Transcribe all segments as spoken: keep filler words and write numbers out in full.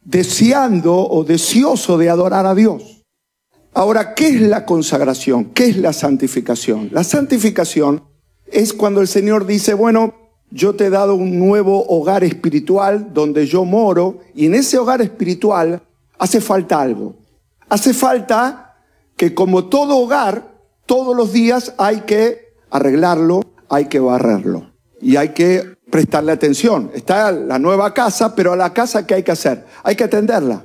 deseando o deseoso de adorar a Dios. Ahora, ¿qué es la consagración? ¿Qué es la santificación? La santificación es cuando el Señor dice, bueno, yo te he dado un nuevo hogar espiritual donde yo moro, y en ese hogar espiritual hace falta algo. Hace falta que, como todo hogar, todos los días hay que arreglarlo, hay que barrerlo y hay que prestarle atención. Está la nueva casa, pero a la casa, ¿qué hay que hacer? Hay que atenderla.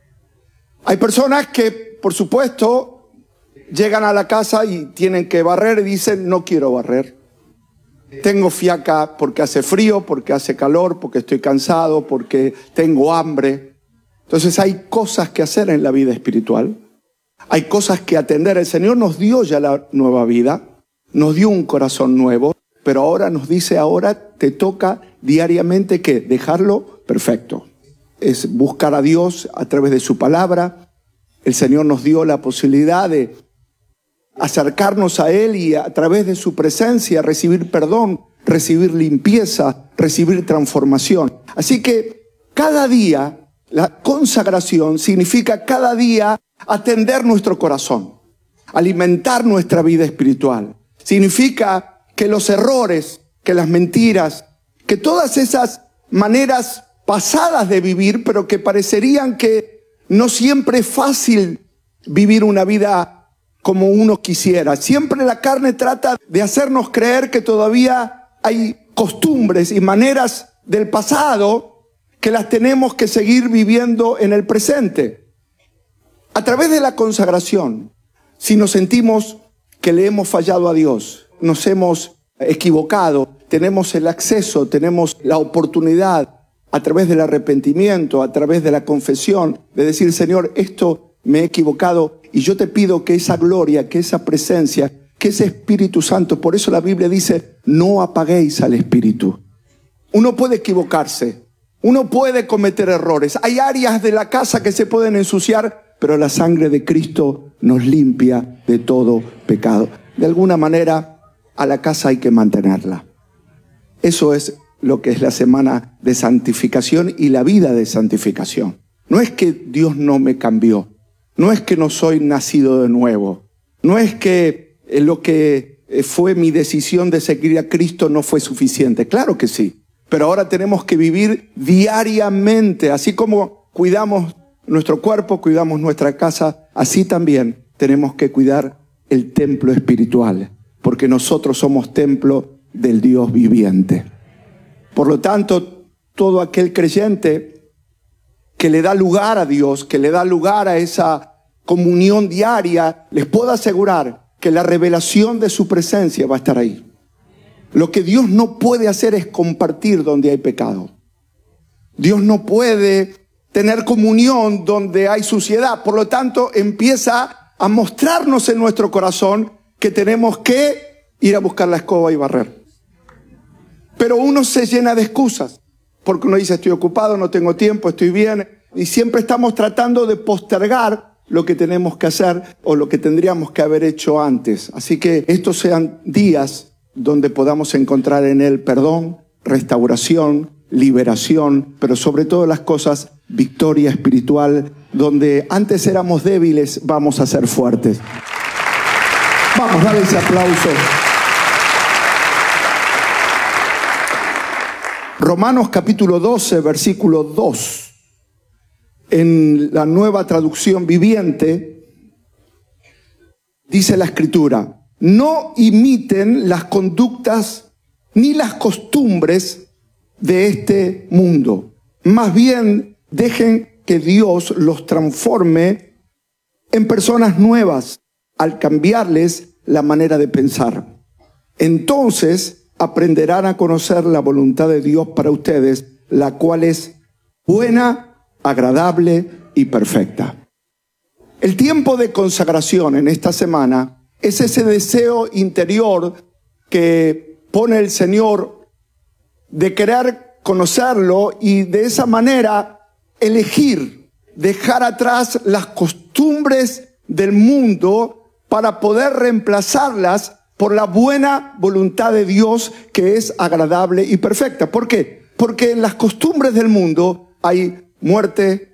Hay personas que, por supuesto, llegan a la casa y tienen que barrer y dicen, no quiero barrer. Tengo fiaca porque hace frío, porque hace calor, porque estoy cansado, porque tengo hambre. Entonces hay cosas que hacer en la vida espiritual. Hay cosas que atender. El Señor nos dio ya la nueva vida, nos dio un corazón nuevo, pero ahora nos dice, ahora te toca diariamente, ¿qué? Dejarlo perfecto. Es buscar a Dios a través de su palabra. El Señor nos dio la posibilidad de acercarnos a Él y a través de su presencia recibir perdón, recibir limpieza, recibir transformación. Así que cada día, la consagración significa cada día atender nuestro corazón, alimentar nuestra vida espiritual. Significa que los errores, que las mentiras, que todas esas maneras pasadas de vivir, pero que parecerían que no siempre es fácil vivir una vida como uno quisiera. Siempre la carne trata de hacernos creer que todavía hay costumbres y maneras del pasado que las tenemos que seguir viviendo en el presente. A través de la consagración, si nos sentimos que le hemos fallado a Dios, nos hemos equivocado, tenemos el acceso, tenemos la oportunidad a través del arrepentimiento, a través de la confesión, de decir, Señor, esto me he equivocado y yo te pido que esa gloria, que esa presencia, que ese Espíritu Santo, por eso la Biblia dice, no apaguéis al Espíritu. Uno puede equivocarse, uno puede cometer errores, hay áreas de la casa que se pueden ensuciar, pero la sangre de Cristo nos limpia de todo pecado. De alguna manera, a la casa hay que mantenerla. Eso es lo que es la semana de santificación y la vida de santificación. No es que Dios no me cambió, no es que no soy nacido de nuevo, no es que lo que fue mi decisión de seguir a Cristo no fue suficiente. Claro que sí, pero ahora tenemos que vivir diariamente, así como cuidamos nuestro cuerpo, cuidamos nuestra casa, así también tenemos que cuidar el templo espiritual, porque nosotros somos templo del Dios viviente. Por lo tanto, todo aquel creyente que le da lugar a Dios, que le da lugar a esa comunión diaria, les puedo asegurar que la revelación de su presencia va a estar ahí. Lo que Dios no puede hacer es compartir donde hay pecado. Dios no puede tener comunión donde hay suciedad. Por lo tanto, empieza a mostrarnos en nuestro corazón que tenemos que ir a buscar la escoba y barrer. Pero uno se llena de excusas, porque uno dice, estoy ocupado, no tengo tiempo, estoy bien, y siempre estamos tratando de postergar lo que tenemos que hacer o lo que tendríamos que haber hecho antes. Así que estos sean días donde podamos encontrar en Él perdón, restauración, liberación, pero sobre todas las cosas, victoria espiritual, donde antes éramos débiles, vamos a ser fuertes. Vamos, dale ese aplauso. Romanos capítulo doce, versículo dos. En la Nueva Traducción Viviente, dice la Escritura, no imiten las conductas ni las costumbres de este mundo. Más bien, dejen que Dios los transforme en personas nuevas al cambiarles la manera de pensar. Entonces aprenderán a conocer la voluntad de Dios para ustedes, la cual es buena, agradable y perfecta. El tiempo de consagración en esta semana es ese deseo interior que pone el Señor de querer conocerlo y de esa manera elegir, dejar atrás las costumbres del mundo para poder reemplazarlas por la buena voluntad de Dios que es agradable y perfecta. ¿Por qué? Porque en las costumbres del mundo hay muerte,